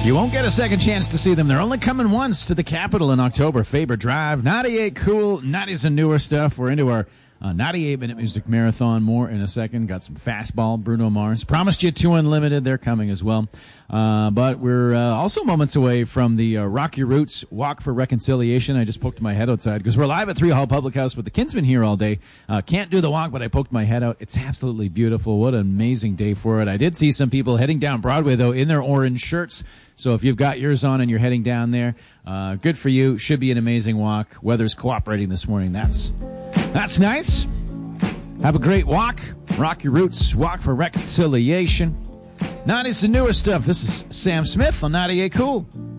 You won't get a second chance to see them. They're only coming once to the Capitol in October. Faber Drive, 98 Cool, 90s and newer stuff. We're into our 98-minute music marathon. More in a second. Got some Fastball, Bruno Mars. Promised you 2 Unlimited. They're coming as well. But we're also moments away from the Rock Your Roots Walk for Reconciliation. I just poked my head outside because we're live at 3 Hall Public House with the Kinsmen here all day. Can't do the walk, but I poked my head out. It's absolutely beautiful. What an amazing day for it. I did see some people heading down Broadway, though, in their orange shirts. So if you've got yours on and you're heading down there, good for you. Should be an amazing walk. Weather's cooperating this morning. That's nice. Have a great walk. Rock Your Roots, Walk for Reconciliation. 90s and newer stuff. This is Sam Smith on 98 Cool.